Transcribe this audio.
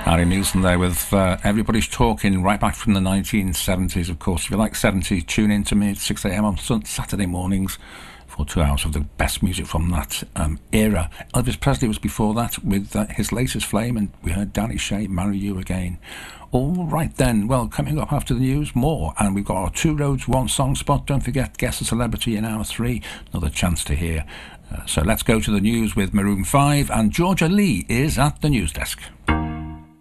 Harry Nilsson there with Everybody's Talking, right back from the 1970s, of course. If you like 70s, tune in to me at 6 a.m. on Saturday mornings for 2 hours of the best music from that era. Elvis Presley was before that with his latest flame, and we heard Danny Shea, Marry You Again. All right then, well, coming up after the news, more, and we've got our Two Roads, One Song spot. Don't forget, Guess a Celebrity in hour 3, another chance to hear. So let's go to the news with Maroon 5, and Georgia Lee is at the news desk.